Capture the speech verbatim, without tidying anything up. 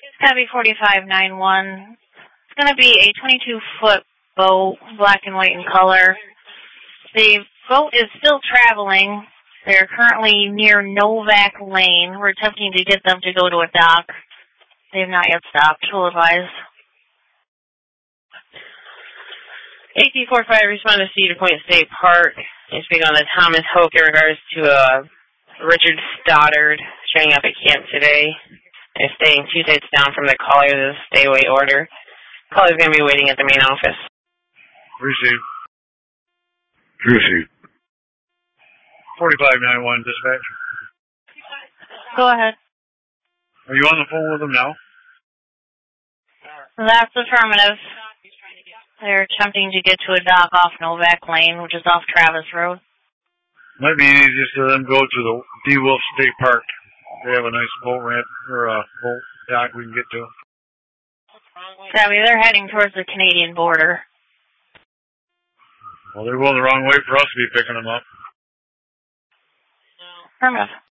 Heavy forty-five nine one. It's going to be a twenty-two foot boat, black and white in color. The boat is still traveling. They're currently near Novak Lane. We're attempting to get them to go to a dock. They have not yet stopped. We'll advise. A T forty-five, respond to Cedar Point State Park. They speak on the Thomas Hoke in regards to uh, Richard Stoddard showing up at camp today. They're staying two sites down from the caller's stay-away order. Caller's going to be waiting at the main office. Receive. Receive. forty-five nine one, dispatch. Go ahead. Are you on the phone with them now? That's affirmative. They're attempting to get to a dock off Novak Lane, which is off Travis Road. Might be easiest to them go to the D. Wolf State Park. They have a nice boat ramp or a boat dock we can get to. Savvy, they're heading towards the Canadian border. Well, they're going the wrong way for us to be picking them up. Affirmative.